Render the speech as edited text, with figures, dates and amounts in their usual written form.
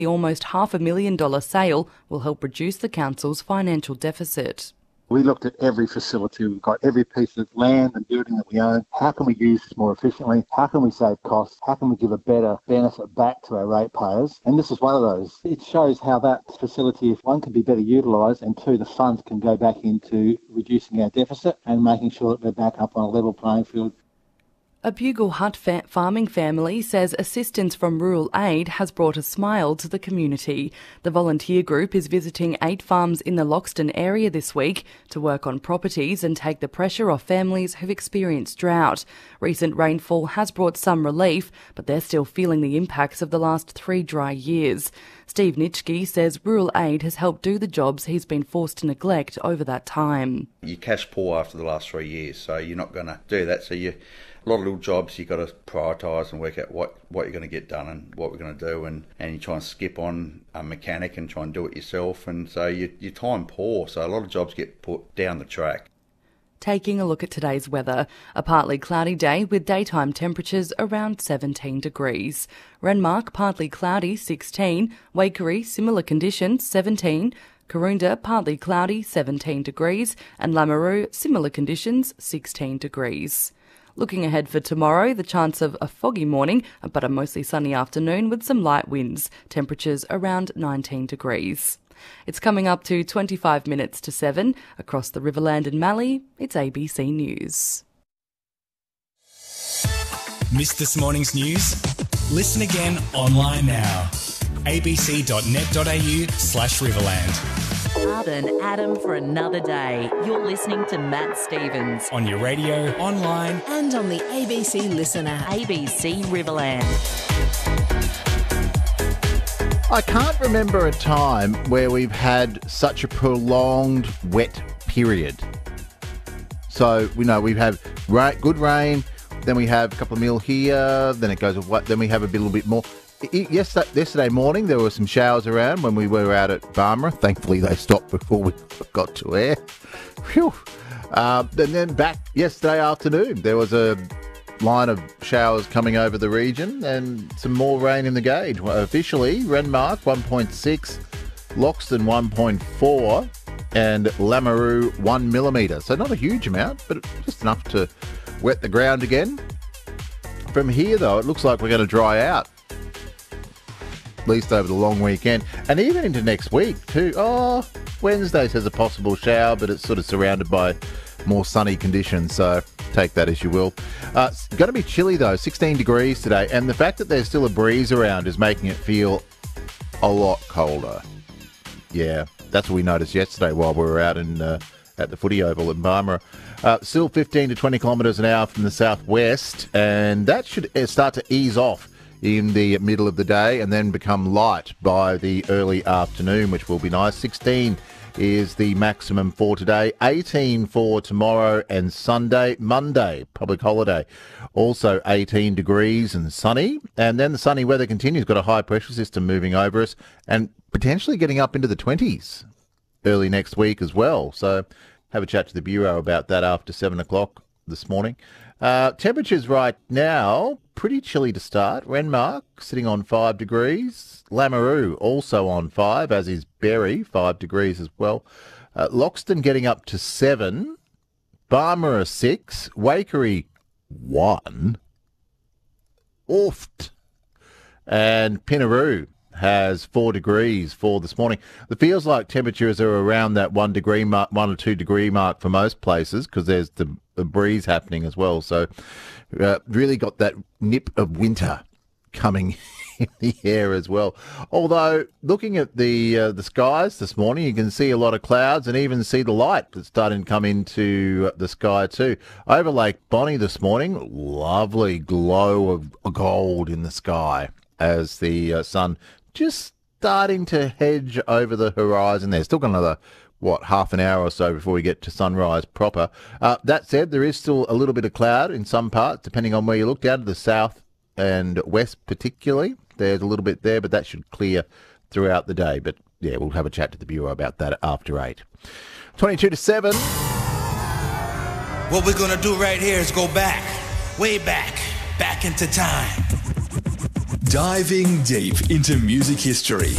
The almost $500,000 sale will help reduce the council's financial deficit. We looked at every facility. We've got every piece of land and building that we own. How can we use this more efficiently? How can we save costs? How can we give a better benefit back to our ratepayers? And this is one of those. It shows how that facility, if one, can be better utilised, and two, the funds can go back into reducing our deficit and making sure that we're back up on a level playing field. A Bugle Hut farming family says assistance from Rural Aid has brought a smile to the community. The volunteer group is visiting 8 farms in the Loxton area this week to work on properties and take the pressure off families who've experienced drought. Recent rainfall has brought some relief, but they're still feeling the impacts of the last 3 dry years. Steve Nitschke says Rural Aid has helped do the jobs he's been forced to neglect over that time. You're cash poor after the last 3 years, so you're not going to do that. So a lot of little jobs you've got to prioritise and work out what you're going to get done and what we're going to do, and you try and skip on a mechanic and try and do it yourself, and so you're time poor, so a lot of jobs get put down the track. Taking a look at today's weather, a partly cloudy day with daytime temperatures around 17 degrees. Renmark, partly cloudy, 16. Waikerie, similar conditions, 17. Karoonda, partly cloudy, 17 degrees. And Lameroo, similar conditions, 16 degrees. Looking ahead for tomorrow, the chance of a foggy morning, but a mostly sunny afternoon with some light winds. Temperatures around 19 degrees. It's coming up to 25 minutes to 7. Across the Riverland and Mallee, it's ABC News. Missed this morning's news? Listen again online now. abc.net.au/Riverland. Pardon Adam for another day. You're listening to Matt Stevens. On your radio, online, and on the ABC Listen app. ABC Riverland. I can't remember a time where we've had such a prolonged wet period. So, we've had good rain, then we have a couple of mil here, then it goes away, then we have a little bit more. Yesterday morning, there were some showers around when we were out at Barmera. Thankfully, they stopped before we got to air. Phew. And then back yesterday afternoon, there was a line of showers coming over the region and some more rain in the gauge. Officially, Renmark 1.6, Loxton 1.4 and Lameroo 1 millimetre. So not a huge amount, but just enough to wet the ground again. From here, though, it looks like we're going to dry out, at least over the long weekend, and even into next week too. Wednesday says a possible shower, but it's sort of surrounded by more sunny conditions, so take that as you will. It's going to be chilly though, 16 degrees today, and the fact that there's still a breeze around is making it feel a lot colder. Yeah, that's what we noticed yesterday while we were out at the footy oval in Barmera. Still 15 to 20 kilometres an hour from the southwest, and that should start to ease off in the middle of the day and then become light by the early afternoon, which will be nice. 16 is the maximum for today, 18 for tomorrow and Sunday. Monday, public holiday, also 18 degrees and sunny. And then the sunny weather continues. Got a high pressure system moving over us and potentially getting up into the 20s early next week as well. So have a chat to the Bureau about that after 7 o'clock this morning. Temperatures right now, pretty chilly to start. Renmark sitting on 5 degrees. Lameroo also on 5, as is Berry, 5 degrees as well. Loxton getting up to 7. Barmera 6. Waikerie 1. Ooft. And Pinnaroo has 4 degrees for this morning. It feels like temperatures are around that 1 or 2 degree mark for most places because there's the breeze happening as well. So really got that nip of winter coming in the air as well. Although looking at the skies this morning, you can see a lot of clouds and even see the light that's starting to come into the sky too. Over Lake Bonnie this morning, lovely glow of gold in the sky as the sun just starting to hedge over the horizon there. Still got another, half an hour or so before we get to sunrise proper. That said, there is still a little bit of cloud in some parts, depending on where you look. Down to the south and west particularly, there's a little bit there, but that should clear throughout the day. But yeah, we'll have a chat to the Bureau about that after 8. 22 to 7. What we're going to do right here is go back, way back into time. Diving deep into music history.